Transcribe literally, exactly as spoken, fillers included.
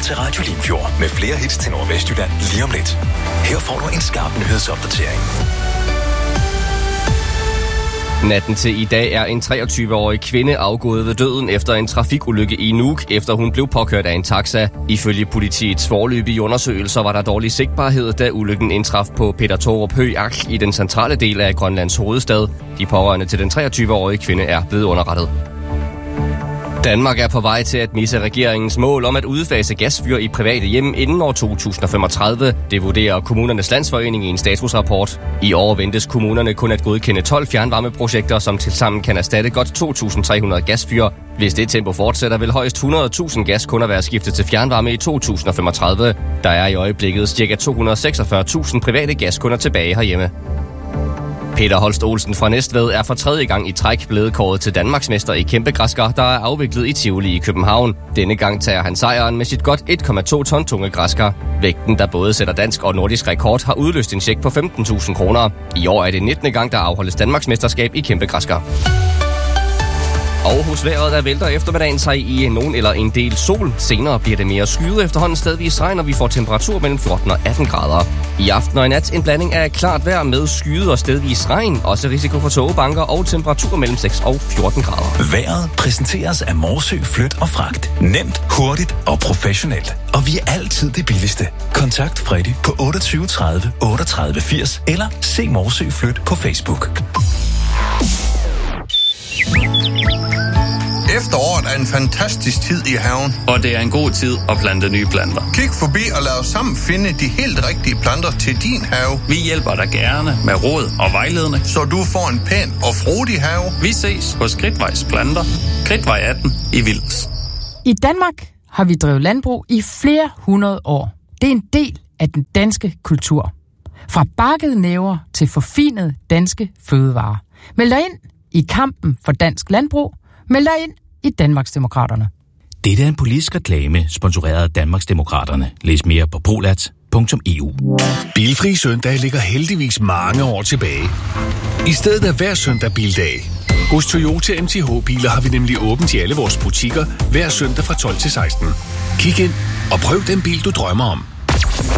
til Radio Limfjord med flere hits til Nordvestjylland lige om lidt. Her får du en skarp nyhedsopdatering. Natten til i dag er en treogtyve-årig kvinde afgået ved døden efter en trafikulykke i Nuuk, efter hun blev påkørt af en taxa. Ifølge politiets foreløbige undersøgelser var der dårlig sigtbarhed, da ulykken indtraf på Peter Torup Højak i den centrale del af Grønlands hovedstad. De pårørende til den treogtyve-årige kvinde er blevet underrettet. Danmark er på vej til at misse regeringens mål om at udfase gasfyr i private hjem inden år to tusind og femogtredive. Det vurderer Kommunernes Landsforening i en statusrapport. I år ventes kommunerne kun at godkende tolv fjernvarmeprojekter, som tilsammen kan erstatte godt to tusind tre hundrede gasfyr. Hvis det tempo fortsætter, vil højst hundrede tusind gaskunder være skiftet til fjernvarme i to tusind og femogtredive. Der er i øjeblikket ca. to hundrede og seksogfyrre tusind private gaskunder tilbage herhjemme. Peter Holst Olsen fra Næstved er for tredje gang i træk blevet kåret til Danmarksmester i kæmpegræsker, der er afviklet i Tivoli i København. Denne gang tager han sejren med sit godt en komma to ton tunge græsker. Vægten, der både sætter dansk og nordisk rekord, har udløst en check på femten tusind kroner. I år er det nittende gang, der afholdes Danmarksmesterskab i kæmpegræsker. Og hos vejret, der vælter eftermiddagen sig i nogen eller en del sol. Senere bliver det mere skyet, efterhånden stedvis regn, og vi får temperatur mellem fjorten og atten grader. I aften og i nat en blanding af klart vejr med skyet og stedvis regn. Også risiko for tågebanker og temperatur mellem seks og fjorten grader. Vejret præsenteres af Morsø Flyt og Fragt. Nemt, hurtigt og professionelt. Og vi er altid det billigste. Kontakt Freddy på otteogtyve tredive otteogtredive firs eller se Morsø Flyt på Facebook. Efteråret er en fantastisk tid i haven. Og det er en god tid at plante nye planter. Kig forbi og lad os sammen finde de helt rigtige planter til din have. Vi hjælper dig gerne med råd og vejledning, så du får en pæn og frodig have. Vi ses hos Kridtvejs Planter. Kridtvej atten i Vilders. I Danmark har vi drevet landbrug i flere hundrede år. Det er en del af den danske kultur. Fra bakkede næver til forfinede danske fødevarer. Meld dig ind i kampen for dansk landbrug. Meld dig ind i Danmarksdemokraterne. Dette er en politisk reklame, sponsoreret af Danmarksdemokraterne. Læs mere på polat punktum e u. Bilfri søndag ligger heldigvis mange år tilbage. I stedet er hver søndag bildag. Hos Toyota M T H-biler har vi nemlig åbent i alle vores butikker hver søndag fra tolv til seksten. Kig ind og prøv den bil, du drømmer om.